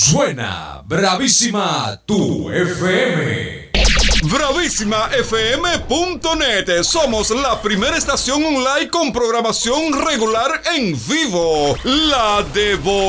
Suena Bravísima tu FM. BravísimaFM.net. Somos la primera estación online con programación regular en vivo. La de